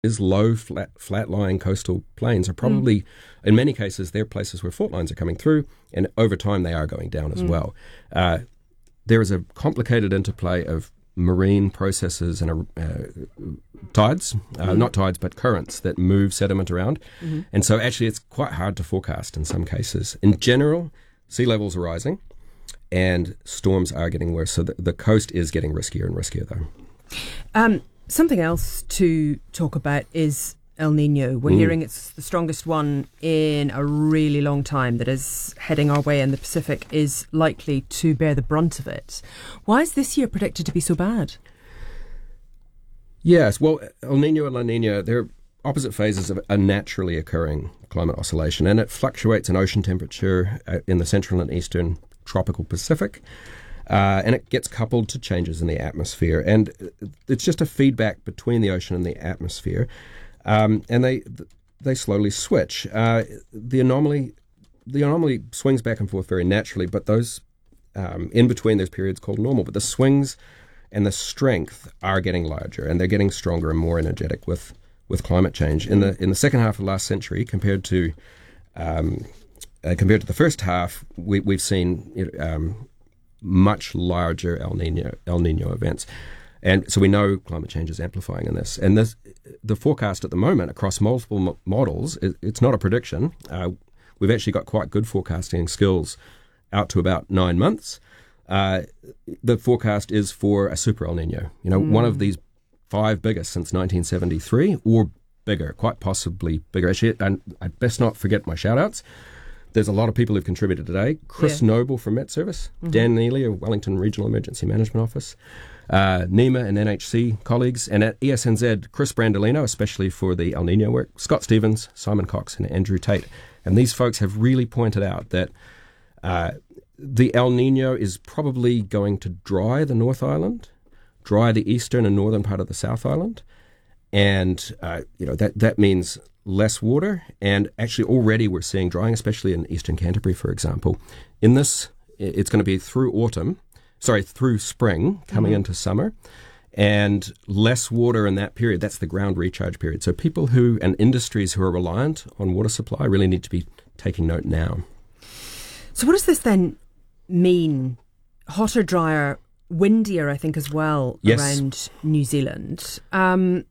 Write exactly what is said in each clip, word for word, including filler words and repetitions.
is low, flat, flat-lying coastal plains are probably, mm. in many cases, they're places where fault lines are coming through, and over time they are going down as mm. well. Uh, there is a complicated interplay of marine processes and uh, tides, uh, mm. not tides, but currents that move sediment around. Mm-hmm. And so actually it's quite hard to forecast in some cases. In general, sea levels are rising and storms are getting worse. So the, the coast is getting riskier and riskier, though. Um, something else to talk about is El Nino. We're mm. hearing it's the strongest one in a really long time that is heading our way, and the Pacific is likely to bear the brunt of it. Why is this year predicted to be so bad? Yes, well, El Nino and La Nina, they're opposite phases of a naturally occurring climate oscillation, and it fluctuates in ocean temperature in the central and eastern tropical Pacific. Uh, and it gets coupled to changes in the atmosphere. And it's just a feedback between the ocean and the atmosphere. Um, and they they slowly switch. Uh, the anomaly the anomaly swings back and forth very naturally, but those um, in between those periods called normal. But the swings and the strength are getting larger, and they're getting stronger and more energetic with, with climate change. In the in the second half of last century, compared to um, uh, compared to the first half, we, we've seen you know, um, much larger El Nino El Nino events. And so we know climate change is amplifying in this. And this, the forecast at the moment across multiple mo- models, it, it's not a prediction. Uh, we've actually got quite good forecasting skills out to about nine months. Uh, the forecast is for a super El Nino, you know, mm. one of these five biggest since nineteen seventy-three or bigger, quite possibly bigger. Actually, and I'd best not forget my shout-outs. There's a lot of people who've contributed today. Chris yeah. Noble from Met Service, mm-hmm. Dan Neely of Wellington Regional Emergency Management Office, uh, NEMA and N H C colleagues, and at E S N Z, Chris Brandolino, especially for the El Nino work, Scott Stevens, Simon Cox, and Andrew Tate. And these folks have really pointed out that uh, the El Nino is probably going to dry the North Island, dry the eastern and northern part of the South Island, and uh, you know that that means less water. And actually already we're seeing drying, especially in eastern Canterbury, for example. In this, it's going to be through autumn, sorry, through spring, coming mm-hmm. into summer, and less water in that period. That's the ground recharge period. So people who, and industries who are reliant on water supply really need to be taking note now. So what does this then mean? Hotter, drier, windier, I think, as well, yes. around New Zealand. Um,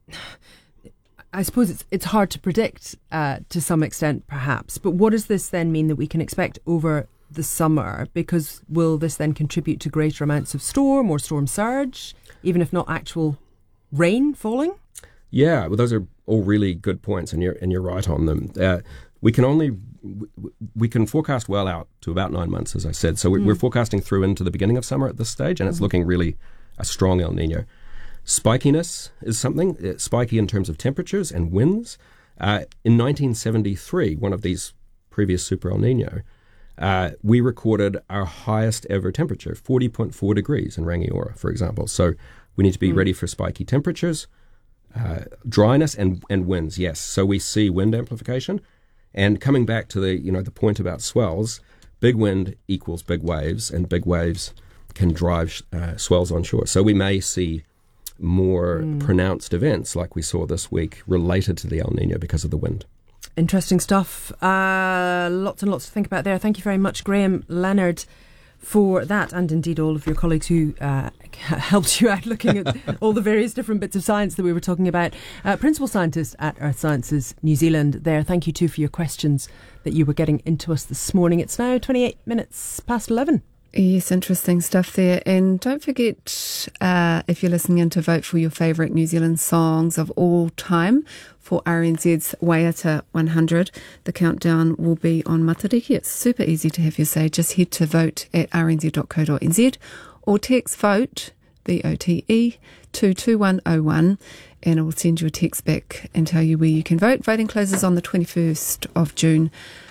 I suppose it's it's hard to predict uh, to some extent, perhaps. But what does this then mean that we can expect over the summer? Because will this then contribute to greater amounts of storm or storm surge, even if not actual rain falling? Yeah, well, those are all really good points, and you're and you're right on them. Uh, we can only we can forecast well out to about nine months, as I said. So we're, mm. we're forecasting through into the beginning of summer at this stage, and it's mm. looking really a strong El Nino. Spikiness is something, it's spiky in terms of temperatures and winds. Uh, in nineteen seventy-three, one of these previous super El Nino, uh, we recorded our highest ever temperature, forty point four degrees in Rangiora, for example. So we need to be mm. ready for spiky temperatures, uh, dryness and, and winds, yes. So we see wind amplification. And coming back to the, you know, the point about swells, big wind equals big waves, and big waves can drive uh, swells on shore. So we may see more mm. pronounced events like we saw this week related to the El Nino because of the wind. Interesting stuff. Uh, lots and lots to think about there. Thank you very much, Graham Leonard, for that, and indeed all of your colleagues who uh, helped you out looking at all the various different bits of science that we were talking about. Uh, Principal Scientist at Earth Sciences New Zealand there. Thank you too for your questions that you were getting into us this morning. It's now twenty-eight minutes past eleven. Yes, interesting stuff there. And don't forget, uh, if you're listening in, to vote for your favourite New Zealand songs of all time for R N Z's Waiata one hundred. The countdown will be on Matariki. It's super easy to have your say. Just head to vote at r n z dot co dot n z or text VOTE, V O T E, to two one oh one, and it will send you a text back and tell you where you can vote. Voting closes on the twenty-first of June.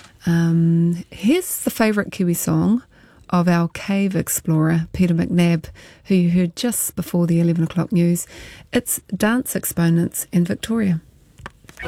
Um, here's the favourite Kiwi song of our cave explorer, Peter McNabb, who you heard just before the eleven o'clock news. It's Dance Exponents in Victoria.